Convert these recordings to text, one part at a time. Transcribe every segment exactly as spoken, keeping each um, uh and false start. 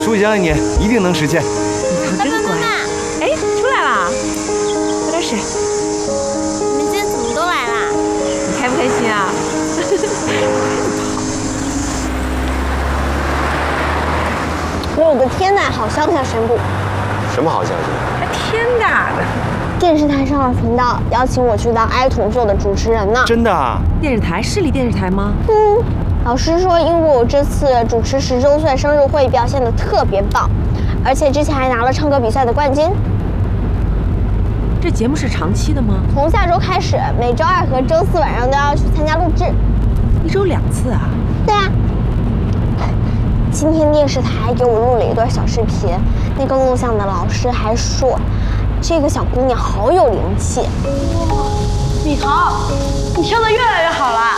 叔相信你，一定能实现。 米桃真乖。哎，出来啦！喝点水。 你们今天怎么都来啦？ 你开不开心啊？ 我有个天大好消息要宣布。 什么好消息？ 还天大的！ 电视台少儿频道邀请我去当爱童秀的主持人呢。 真的啊？ 电视台市立电视台吗？ 嗯。老师说，因为我这次主持十周岁生日会表现得特别棒，而且之前还拿了唱歌比赛的冠军。 这节目是长期的吗？ 从下周开始，每周二和周四晚上都要去参加录制。 一周两次啊？ 对啊。今天电视台给我录了一段小视频，那个录像的老师还说，这个小姑娘好有灵气。 哇，米桃，你跳得越来越好了。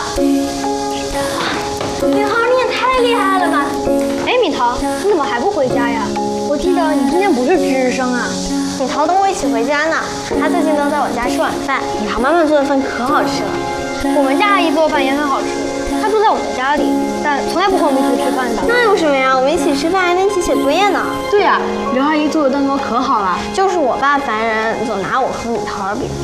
米桃，你也太厉害了吧！哎，米桃，你怎么还不回家呀？我记得你今天不是值日生啊。 米桃等我一起回家呢，她最近都在我家吃晚饭。米桃妈妈做的饭可好吃了。 我们家阿姨做的饭也很好吃，她住在我们家里，但从来不和我们一起吃饭的。 那有什么呀？我们一起吃饭还能一起写作业呢。 对呀、啊，刘阿姨做的蛋糕可好了。 就是我爸烦人，总拿我和米桃比。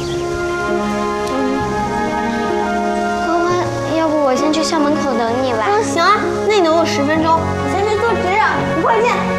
要不我先去校门口等你吧。 嗯，行啊，那你等我十分钟，我先去做值日，一会儿见。